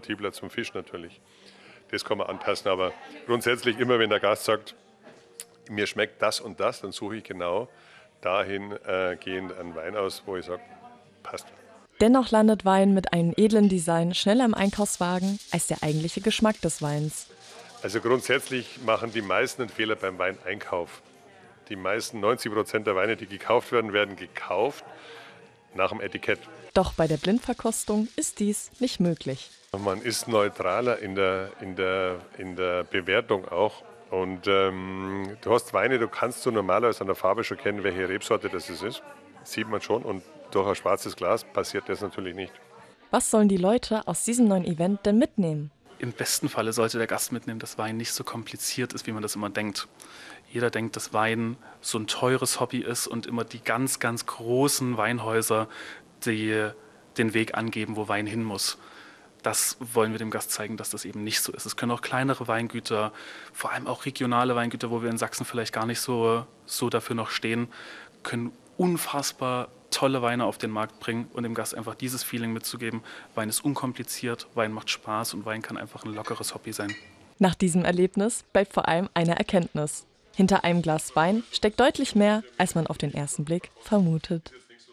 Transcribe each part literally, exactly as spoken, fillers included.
kompatibler zum Fisch natürlich. Das kann man anpassen, aber grundsätzlich immer, wenn der Gast sagt, mir schmeckt das und das, dann suche ich genau dahin äh, gehend einen Wein aus, wo ich sage, passt. Dennoch landet Wein mit einem edlen Design schneller im Einkaufswagen als der eigentliche Geschmack des Weins. Also grundsätzlich machen die meisten einen Fehler beim Weineinkauf. Die meisten, neunzig Prozent der Weine, die gekauft werden, werden gekauft nach dem Etikett. Doch bei der Blindverkostung ist dies nicht möglich. Man ist neutraler in der, in der, in der Bewertung auch. Und ähm, du hast Weine, du kannst so normalerweise an der Farbe schon kennen, welche Rebsorte das ist. Sieht man schon. Und durch ein schwarzes Glas passiert das natürlich nicht. Was sollen die Leute aus diesem neuen Event denn mitnehmen? Im besten Falle sollte der Gast mitnehmen, dass Wein nicht so kompliziert ist, wie man das immer denkt. Jeder denkt, dass Wein so ein teures Hobby ist und immer die ganz, ganz großen Weinhäuser, die den Weg angeben, wo Wein hin muss. Das wollen wir dem Gast zeigen, dass das eben nicht so ist. Es können auch kleinere Weingüter, vor allem auch regionale Weingüter, wo wir in Sachsen vielleicht gar nicht so, so dafür noch stehen, können unfassbar tolle Weine auf den Markt bringen und dem Gast einfach dieses Feeling mitzugeben. Wein ist unkompliziert, Wein macht Spaß und Wein kann einfach ein lockeres Hobby sein. Nach diesem Erlebnis bleibt vor allem eine Erkenntnis. Hinter einem Glas Wein steckt deutlich mehr, als man auf den ersten Blick vermutet.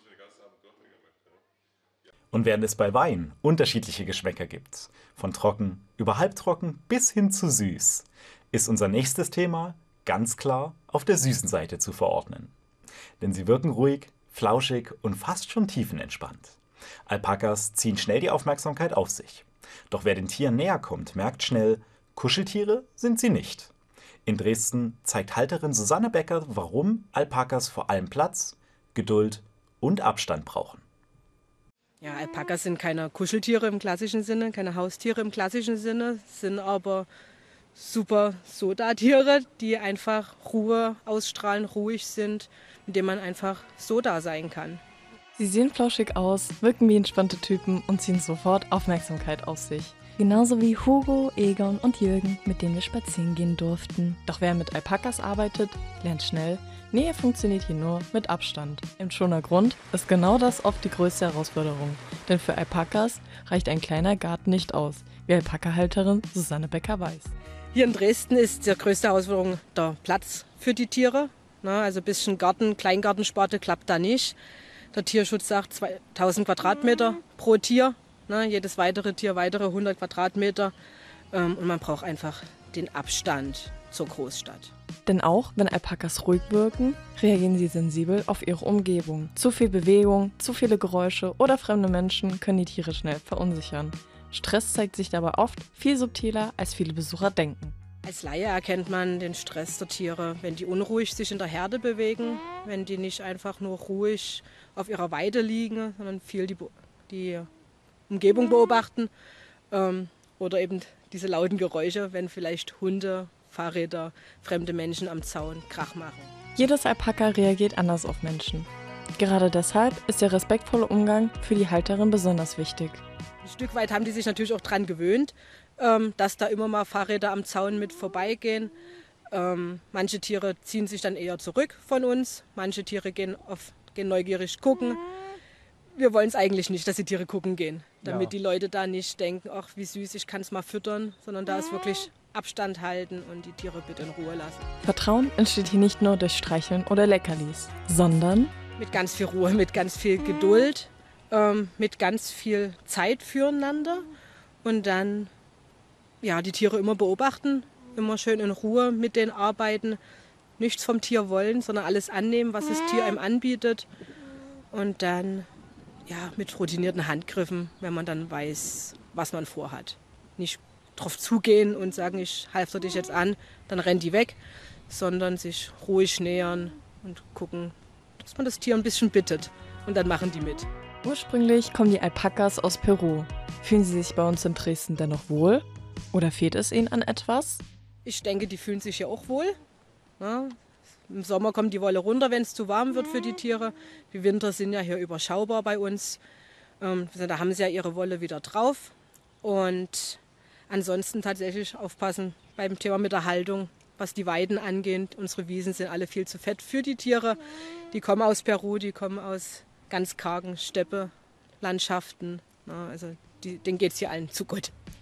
Und während es bei Wein unterschiedliche Geschmäcker gibt, von trocken über halbtrocken bis hin zu süß, ist unser nächstes Thema ganz klar auf der süßen Seite zu verordnen. Denn sie wirken ruhig, flauschig und fast schon tiefenentspannt. Alpakas ziehen schnell die Aufmerksamkeit auf sich. Doch wer den Tieren näher kommt, merkt schnell, Kuscheltiere sind sie nicht. In Dresden zeigt Halterin Susanne Becker, warum Alpakas vor allem Platz, Geduld und Abstand brauchen. Ja, Alpakas sind keine Kuscheltiere im klassischen Sinne, keine Haustiere im klassischen Sinne, sind aber super Soda-Tiere, die einfach Ruhe ausstrahlen, ruhig sind, mit denen man einfach Soda sein kann. Sie sehen flauschig aus, wirken wie entspannte Typen und ziehen sofort Aufmerksamkeit auf sich. Genauso wie Hugo, Egon und Jürgen, mit denen wir spazieren gehen durften. Doch wer mit Alpakas arbeitet, lernt schnell, Nähe funktioniert hier nur mit Abstand. Im Schoner Grund ist genau das oft die größte Herausforderung. Denn für Alpakas reicht ein kleiner Garten nicht aus, wie Alpaka-Halterin Susanne Becker weiß. Hier in Dresden ist die größte Herausforderung der Platz für die Tiere. Also ein bisschen Garten, Kleingartensparte klappt da nicht. Der Tierschutz sagt zweitausend Quadratmeter pro Tier. Jedes weitere Tier weitere hundert Quadratmeter. Und man braucht einfach den Abstand zur Großstadt. Denn auch wenn Alpakas ruhig wirken, reagieren sie sensibel auf ihre Umgebung. Zu viel Bewegung, zu viele Geräusche oder fremde Menschen können die Tiere schnell verunsichern. Stress zeigt sich dabei oft viel subtiler, als viele Besucher denken. Als Laie erkennt man den Stress der Tiere, wenn die unruhig sich in der Herde bewegen, wenn die nicht einfach nur ruhig auf ihrer Weide liegen, sondern viel die, die Umgebung beobachten ähm, oder eben diese lauten Geräusche, wenn vielleicht Hunde, Fahrräder, fremde Menschen am Zaun Krach machen. Jedes Alpaka reagiert anders auf Menschen. Gerade deshalb ist der respektvolle Umgang für die Halterin besonders wichtig. Ein Stück weit haben die sich natürlich auch daran gewöhnt, ähm, dass da immer mal Fahrräder am Zaun mit vorbeigehen. Ähm, manche Tiere ziehen sich dann eher zurück von uns, manche Tiere gehen, auf, gehen neugierig gucken. Wir wollen es eigentlich nicht, dass die Tiere gucken gehen, damit ja. die Leute da nicht denken, ach wie süß, ich kann es mal füttern, sondern da ist wirklich Abstand halten und die Tiere bitte in Ruhe lassen. Vertrauen entsteht hier nicht nur durch Streicheln oder Leckerlis, sondern mit ganz viel Ruhe, mit ganz viel Geduld, ähm, mit ganz viel Zeit füreinander und dann ja, die Tiere immer beobachten, immer schön in Ruhe mit denen arbeiten, nichts vom Tier wollen, sondern alles annehmen, was das Tier einem anbietet und dann ja, mit routinierten Handgriffen, wenn man dann weiß, was man vorhat. Nicht drauf zugehen und sagen, ich halfter dich jetzt an, dann rennen die weg, sondern sich ruhig nähern und gucken, dass man das Tier ein bisschen bittet und dann machen die mit. Ursprünglich kommen die Alpakas aus Peru. Fühlen sie sich bei uns in Dresden dennoch wohl? Oder fehlt es ihnen an etwas? Ich denke, die fühlen sich ja auch wohl. Ja, im Sommer kommt die Wolle runter, wenn es zu warm wird für die Tiere. Die Winter sind ja hier überschaubar bei uns. Ähm, da haben sie ja ihre Wolle wieder drauf. Und ansonsten tatsächlich aufpassen beim Thema mit der Haltung, was die Weiden angeht. Unsere Wiesen sind alle viel zu fett für die Tiere. Die kommen aus Peru, die kommen aus ganz kargen Steppelandschaften. Also die, denen geht es hier allen zu gut.